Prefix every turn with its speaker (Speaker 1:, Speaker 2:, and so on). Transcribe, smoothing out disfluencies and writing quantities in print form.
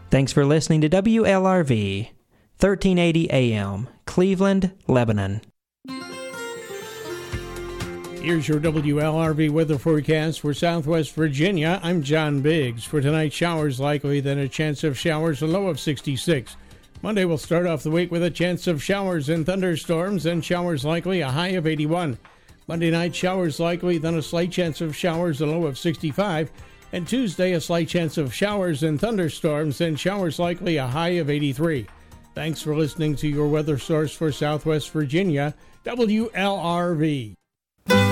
Speaker 1: Thanks for listening to WLRV, 1380 AM, Cleveland, Lebanon.
Speaker 2: Here's your WLRV weather forecast for Southwest Virginia. I'm John Biggs. For tonight, showers likely, then a chance of showers, a low of 66. Monday will start off the week with a chance of showers and thunderstorms, and showers likely, a high of 81. Monday night, showers likely, then a slight chance of showers, a low of 65. And Tuesday, a slight chance of showers and thunderstorms, and showers likely, a high of 83. Thanks for listening to your weather source for Southwest Virginia, WLRV.